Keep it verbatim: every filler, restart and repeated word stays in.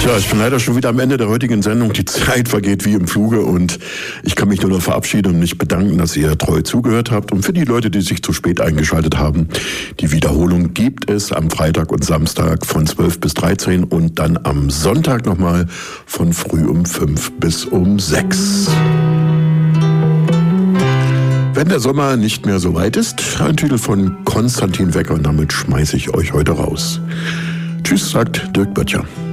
Tja, ich bin leider schon wieder am Ende der heutigen Sendung. Die Zeit vergeht wie im Fluge und ich kann mich nur noch verabschieden und mich bedanken, dass ihr treu zugehört habt. Und für die Leute, die sich zu spät eingeschaltet haben, die Wiederholung gibt es am Freitag und Samstag von zwölf bis dreizehn und dann am Sonntag nochmal von früh um fünf bis um sechs. Wenn der Sommer nicht mehr so weit ist, ein Titel von Konstantin Wecker und damit schmeiße ich euch heute raus. Tschüss, sagt Dirk Böttcher.